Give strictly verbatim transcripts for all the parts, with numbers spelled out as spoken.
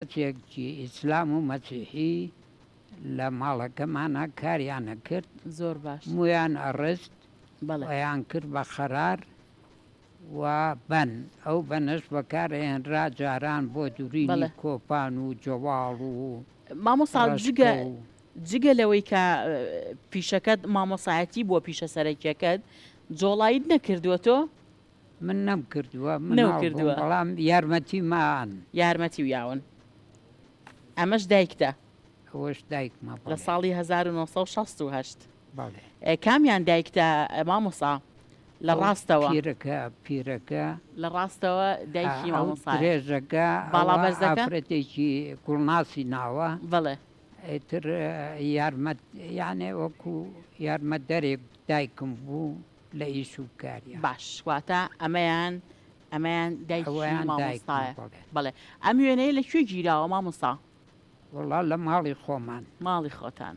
کەسێکی ئیسلام و مەسیحی لە ماڵەکەمانە کاریانە کرد زۆر باش مویان ئەڕست بەڵێ ویان کرد بە خەرار و بەن ئەو بەنەش بەکارهێنرا جاران بۆ دوورینی کۆپان و جەواڵ و مامۆستا جگە جگە لەوەی کە پیشەکەت مامۆسایەتی بۆ پیشە سەرەکیەکەت جۆڵایت نەکردووە تۆ؟ من نەم کردووە نەکردووە بەڵام یارمەتی مان یارمەتی و یاون ئەمەش دایکتە ئەوەش دایکمە لە ساڵی هەزار و نۆ سەد و شەست و هەشت بەڵێ کامیان دایکتە مامۆستا لە ڕاستەوە پیرەکە پیرەکە لە ڕاستەوە دایکی مامۆستا درێژەکە باڵابەرزەکە ئافرەتێکی گوڵناسی ناوە بڵێ ئیتر یارمەت یانێ وەکو یارمەتدەرێک دایکم بوو لە ئیش و کاریە باش واتە ئەمەیان ئەمەیان دایکیان مامۆستایە بڵێ ئەم وێنەیە لەکوێ گیراوە مامۆستا؟ وەڵا لە ماڵی خۆمان ماڵی خۆتان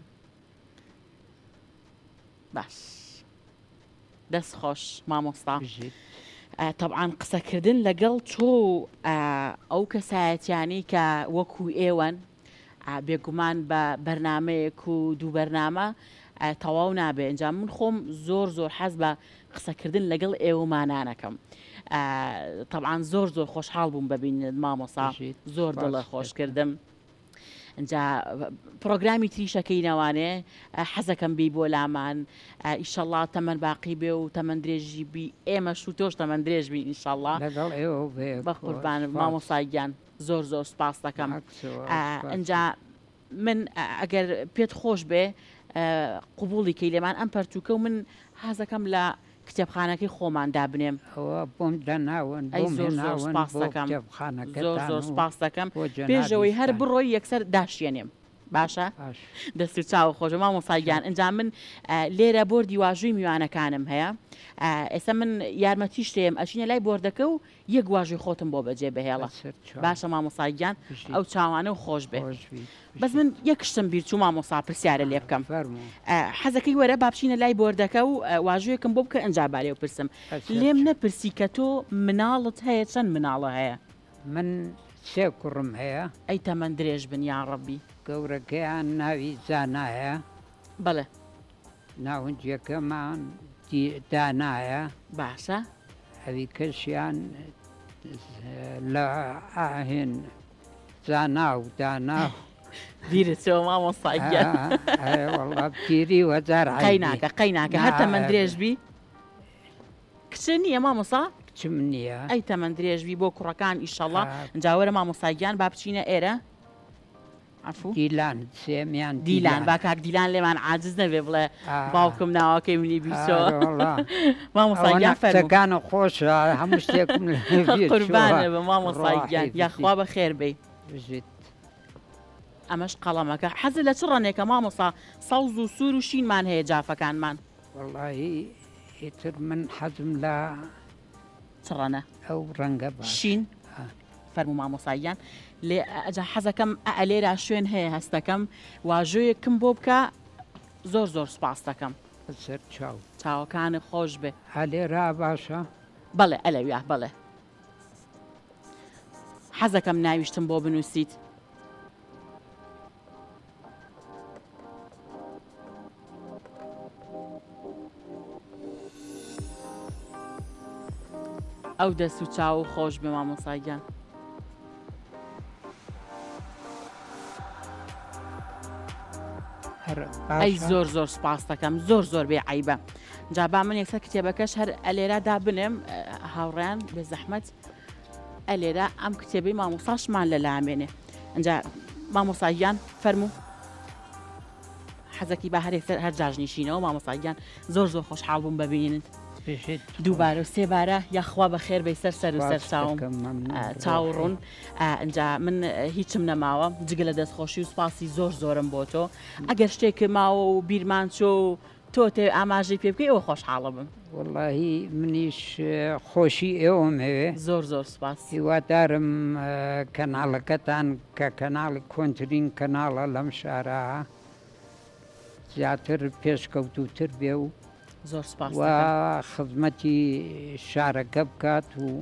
باش دەست خۆش مامۆستا طبعاً قسەکردن لەگەڵ تۆ ئەو کەسایەتیانی کە وەکو ئێوەن بێگومان بە بەرنمەیەک و دوو بەرنامە تەواو نابێ ئەنجا من خۆم زۆر زۆر حەز بە قسەکردن لەگەڵ ئێوەمانانەکەم طبعاً زۆر زۆر خۆشحاڵ بووم ببینێت مامۆستا زۆر دڵە خۆشکردم ئەنجا پرۆگرامی تریشەکەینەوانێ حەزەکەم بی بۆ لامان ئیشەڵڵا تەمەەن باقی بێ و تەمەەن درێژی بی ئێمەش و تۆش تەمەەن درێژ بی ئیشەڵڵا بە قوربان مامۆسایگیان زۆر زۆر سپاس دەکەم ئەنجا من ئەگەر پێت خۆش بێ قوبوڵی کەی لێمان ئەم پەرتووکە و من حەزەکەم لە کتێبخانەکەی خۆمان دابنێم بۆم دەناون زۆر زۆر سپاس دەکەم زۆر زۆر سپاس دەکەم پێشەوەی هەر بڕۆی یەکسەر داشێنێم باشە دەست و چاو خۆش مامۆسایگیان ئەنجا من لێرە بۆردی واژووی میوانەکانم هەیە ئێستا من یارمەتی شتێم ئەچینە لای بۆردەکە و یەک واژوی خۆتم بۆ بەجێ بهێڵە باشە مامۆسایگیان ئەو چاوانە و خۆش بێ بەس من یەکشتم بیرچوو مامۆسا پرسیارە لێ بکەم حەزەکەی وەرە بابچینە لای بۆردەکە و واژوویەکم بۆ بکە ئەنجا بالێ و پرسم لێم نەپرسی کە تۆ مناڵت هەیە چەند مناڵە هەیە من سێ کوڕم هەیە ئەی تەمەەن درێژ بن یان ڕەبی گەورەکەیان ناوی زانایە بەڵێ ناونجەکەمان دانایە باشە ئەوی کەشیان لە ئاهێن زانا و دانا بیرچەوە مامۆستاگیان وەڵا پیری وەجار قەی ناکە قەی ناکە هەر تەمەەن درێژبی کچە نییە مامۆسا چم نییە ئەی تەمەەن درێژبی بۆ کوڕەکان ئیشەڵڵا جاوەرە مامۆساگیان با بچینە ئێرە دیلان سێمیان دیلان با کاک دیلان لێمان عاجز نەبێ بڵێ باوکم ناوەکەی منی بیستەوە مامۆستاگیان فەرمووەکانە خۆشە هەموو شتێکم قوربانە بە مامۆستاگیان یاخوا بە خێر بێ ئەمەش قەڵەمەکە حەزت لە چ ڕەنێکە مامۆستا سەوز و سوور و شینمان هەیە جافەکانمان وەڵاهی ئیتر من حەزم لە چ ڕەنە ئەو ڕەنگە شین فەرموو مامۆساییان لێ ئەجا حەزەکەم ئەلێرا شوێن هەیە هەستەکەم واژۆیەکم بۆ بکە زۆر زۆر سپاس دەکەم سەر چاو چاوەکانی خۆش بێ هەلێرا باشە بەڵێ ئەلەویا بەڵێ حەزەکەم ناویشتم بۆ بنووسیت ئەو دەست و چاو و خۆش بێ مامۆساییان ئەی زۆر زۆر سپاس دەکەم زۆر زۆر بێ عیبە جابا من یەکسەر کتێبەکەش هەر ئەلێرا دابنێم هاوڕێیان بێ زەحمەت ئەلێرا ئەم کتێبەی مامۆساشمان لە لامێنێ ئەنجا مامۆساییان فەرموو حەزەکی با هەرێک هەر جاژنیشینەوە مامۆساییان زۆر زۆر خۆشحاڵ بووم ببینێت دووبارە و سێبارە یاخوا بە خێر بەی سەر سەر و سەر چاوم چاوڕون ئەنجا من هیچم نەماوە جگە لە دەستخۆشی و سپاسی زۆر زۆرم بۆ تۆ ئەگەر شتێک ماوە و بیرمان چۆ و تۆ تێ ئاماژەی پێ بکەی ئەوە خۆشحاڵە بم وەڵاهی منیش خۆشی ئێوەم هەوێ زۆر زۆر سپاس هیوادارم کەناڵەکەتان کە کەناڵی کۆنترین کەناڵە لەم شارە زیاتر پێشکەوتوتر بێ و زۆر سپاس و خزمەتی شارەکە بکات و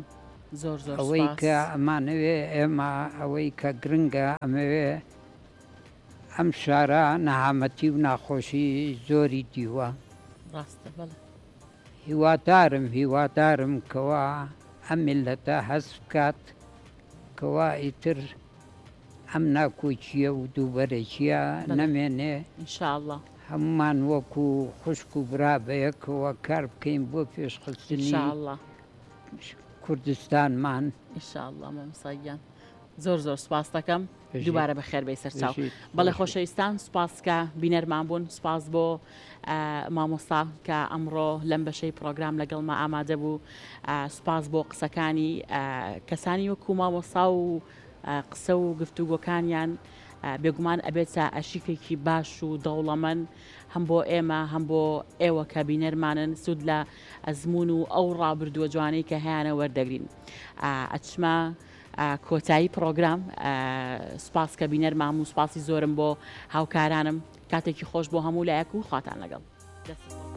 زۆر زۆر ئەوەی سوپاس. کە ئەمانەوێ ئێمە ئەوەی کە گرنگە ئەمەوێ ئەم شارە نەهامەتی و ناخۆشی زۆری دیوە. ڕاستە بەڵێ. هیوادارم هیوادارم کەوا ئەم میلەتە هەست بکات کەوا ئیتر ئەم ناکۆچیە و دووبەرێکیە نەمێنێ. ئینشاءڵڵا هەمومان وەکو خوشک و برا بەیەکەوە کار بکەین بۆ پێشخستنی ئینشاءڵڵا کوردستانمان. ئینشاءڵڵا مامۆستاگیان زۆر زۆر سوپاس دەکەم. دووبارە بەخێر بێی سەرچاو. بەڵێ خۆشەویستان، سوپاس کە بینەرمان بوون، سوپاس بۆ مامۆستا کە ئەمڕۆ لەم بەشەی پرۆگرام لەگەڵمە ئامادە بوو. سوپاس بۆ قسەکانی کەسانی وەکو مامۆستا و قسە و گفتوگۆکانیان بێگومان ئەبێتە ئەرشیفێکی باش و دەوڵەمەند هەم بۆ ئێمە هەم بۆ ئێوە کە بینەرمانن سوود لە ئەزمون و ئەو ڕابردووە جوانەی کە هەیەە وەردەگرین. ئەچمە کۆتایی پرۆگرام. سوپاس کە بینەرمام و سوپاسی زۆرم بۆ هاوکارانم. کاتێکی خۆش بۆ هەموو لایەک و خواتان لەگەڵ.